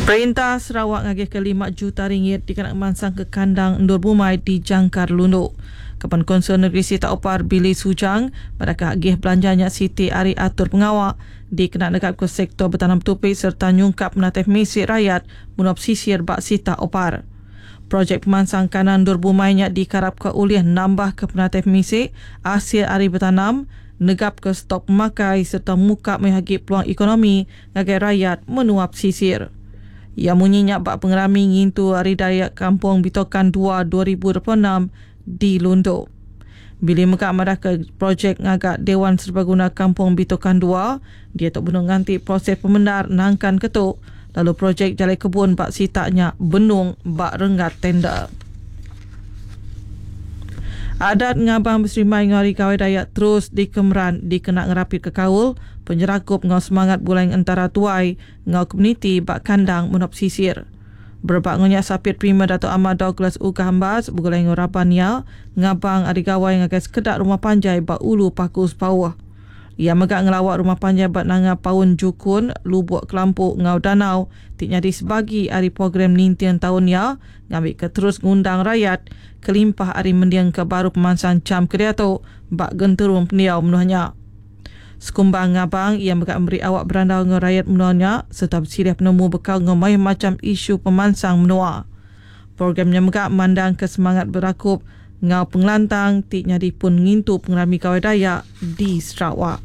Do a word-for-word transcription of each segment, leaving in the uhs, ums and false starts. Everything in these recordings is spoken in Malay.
Perintah Sarawak ngagih ke lima juta ringgit dikenak mansang ke kandang Ndur Bumai di Jangkar Lundu. Kapan Konsern Negeri Siti Opar Billy Sujang pada agih belanjanya Siti Ari atur pengawak dikenak dekat ke sektor bertanam tupik serta nyungkap menatih mesej rakyat munop sisir bak Sita Opar. Projek pemansang kanan Ndur Bumai nya dikarap ke uliah nambah ke penatih mesej hasil ari bertanam, negap ke stok pemakai serta muka menghagi peluang ekonomi ngagai rakyat menuap sisir. Ia munyinya bak pengerami ngintu Hari Dayak Kampung Bitokan dua dua ribu dua puluh enam di Lundu. Bila mekak madah ke projek ngagak Dewan Serbaguna Kampung Bitokan dua, dia tak benung nganti proses pembenar nangkan ketuk, lalu projek Jalai Kebun bak sitaknya benung bak renggat tender. Adat ngabang berserimai ngari kawai Dayak terus dikemeran dikenak ngerapit ke kaul, penyerakup ngau semangat bulan antara tuai ngau komuniti bak kandang menop sisir. Berbak ngonyak sapit prima Dato' Ahmad Douglas Uka Hambas bergulai ngau rapannya ngabang adik kawai ngagai sekedak rumah panjai bak ulu pakus bawah. Ia megak ngelawak rumah panjai bak nanga paun jukun lubuk kelampuk ngau danau tik nyadi sebagi hari program nintian tahunnya ngambil ke terus ngundang rakyat kelimpah hari mendiang ke baru pemansang cam kediato bak genterung pendiau menuhnya. Sekumbang ngabang ia megak memberi awak berandau ngau rakyat menuhnya serta bersilih penemu bekal ngau mai macam isu pemansang menua. Programnya megak memandang ke semangat berakup ngau pengelantang tik nyadi pun ngintu pengerami kawai Dayak di Sarawak.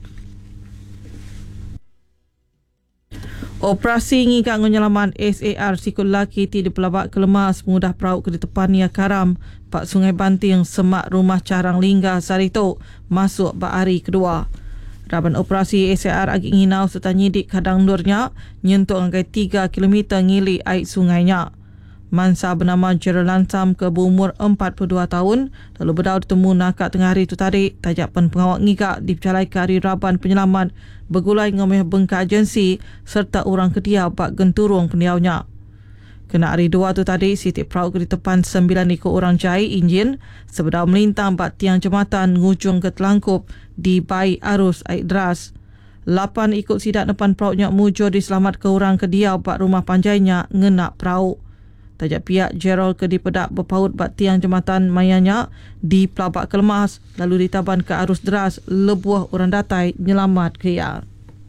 Operasi ngigak menyelamat S A R sikul laki ti dipelabak kelemas pengudah perahu ke depan Nia Karam Pak Sungai Banting semak rumah carang lingga sarito masuk bak hari kedua. Raban operasi S A R agi nginau serta nyidik kadang nurnya nyentuh angkai tiga kilometer ngili air sungainya. Mansa bernama Gerald Lansam ke berumur empat puluh dua tahun lalu berdau ditemu nakak tengah hari itu tadi tajapan pengawak ngigak dipecalai ke hari Raban penyelamat bergulai ngomeh bengka agensi serta orang kedia bak genturung pendiaunya. Kena hari dua tu tadi Siti Perahu ke depan sembilan ikut orang jai injin sebedau melintang bak tiang jematan ngujung ke telangkup di bai arus air deras. Lapan ikut sidak depan perahunya mujur diselamat ke orang kedia bak rumah panjainya ngenak perahu. Tajak pihak Gerald ke dipedak berpaut bak tiang jematan mayanya di pelabak kelemas lalu ditaban ke arus deras lebuah orang datai nyelamat ke ia.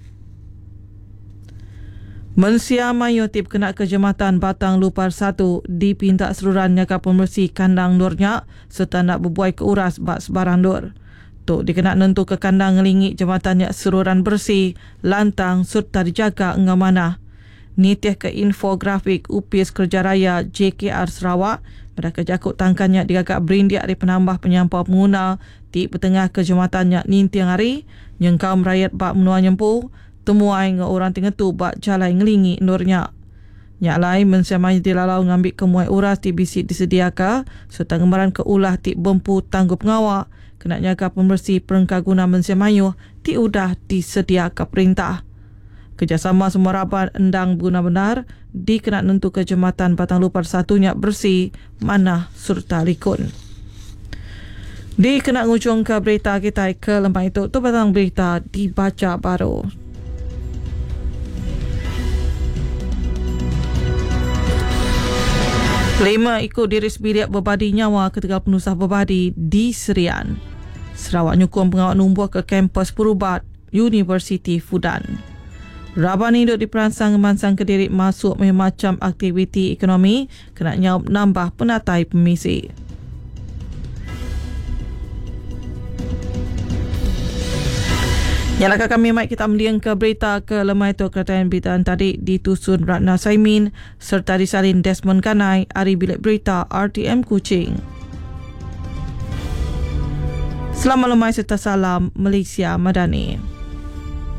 Mensia Mayu tip kena ke jematan Batang Lupar satu dipinta seluruhan nyaga pembersih kandang nurnya serta nak berbuai ke uras bak sebarang dur. Tok dikenak nentu ke kandang ngelingik jematannya seluruhan bersih, lantang serta dijaga engamanah. Nitih ke infografik U P S Kerja Raya J K R Sarawak pada kejakut tangkannya digagak berindiak dari penambah penyampau pengguna di petengah ke jematannya nintiang hari nyengkau merayat bak menua nyempuh temuai nge orang tengah tu bak jalai ngelingi nurnya. Nyak lain mensemai dilalau ngambil kemuai uras di bisik disediakan serta ngembaran ke ulah ti bempu tanggup ngawak kena nyaga pembersih perengka guna mensemayu ti udah disediakan perintah. Kerjasama semua rapat endang guna benar dikenak nentu ke jematan Batang Lupar satunya bersih manah serta likun. Dikenak ngujung ke berita kita ke lembah itu tu batang berita dibaca baru. Lima ikut diri sebiliak berbadi nyawa ketika penusah berbadi di Serian. Sarawak nyukung pengawal numbuh ke kampus Purubat Universiti Fudan. Raban ini duk diperansang mansang Kediri masuk macam aktiviti ekonomi kena nyawab nambah penatai pemisi. Nyalakah kami mai kita meliang ke berita ke lemah itu kerajaan beritaan tadi ditusun Ratna Saimin serta disalin Desmond Kanai hari bilik berita R T M Kuching. Selamat lemah serta salam Malaysia Madani.